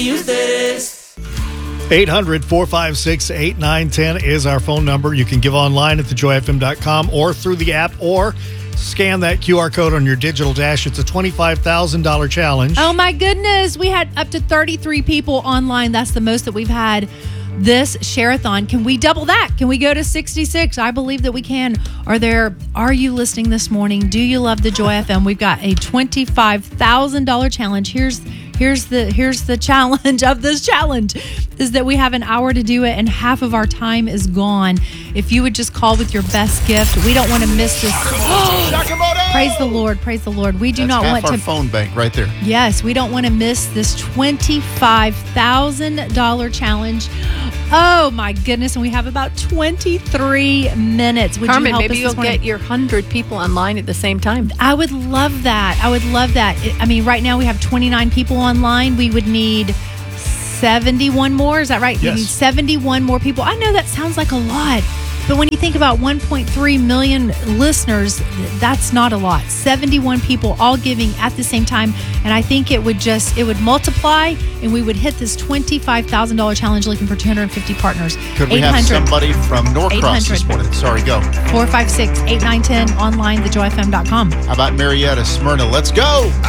ustedes. 800-456-8910 is our phone number. You can give online at thejoyfm.com or through the app, or scan that QR code on your digital dash. It's a $25,000 challenge. Oh, my goodness. We had up to 33 people online. That's the most that we've had this share-a-thon. Can we double that? Can we go to 66? I believe that we can. Are you listening this morning? Do you love the Joy FM? We've got a $25,000 challenge. Here's the challenge of this challenge is that we have an hour to do it and half of our time is gone. If you would just call with your best gift, we don't want to miss this. Praise the Lord. Praise the Lord. We do not want to. That's half our phone bank right there. Yes, we don't want to miss this $25,000 challenge. Oh my goodness. And we have about 23 minutes. Would Carmen, you help maybe us you'll this morning? get your 100 people online at the same time. I would love that. I mean, right now we have 29 people online. We would need 71 more. Is that right? Yes. We need 71 more people. I know that sounds like a lot, but when you think about 1.3 million listeners, that's not a lot. 71 people all giving at the same time. And I think it would multiply and we would hit this $25,000 challenge looking for 250 partners. Could we have somebody from Norcross this morning? Sorry, go. 456-8910 online, thejoyfm.com. How about Marietta, Smyrna? Let's go.